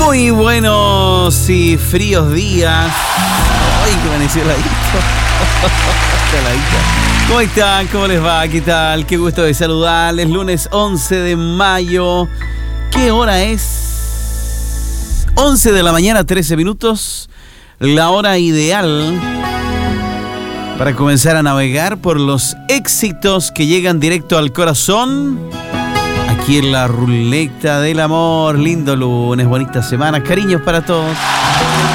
Muy buenos y fríos días. Ay, que amaneció heladito. ¿Cómo están? ¿Cómo les va? ¿Qué tal? Qué gusto de saludarles. Lunes 11 de mayo. ¿Qué hora es? 11 de la mañana, 13 minutos. La hora ideal para comenzar a navegar por los éxitos que llegan directo al corazón. Aquí en la ruleta del amor. Lindo lunes, bonita semana. Cariños para todos.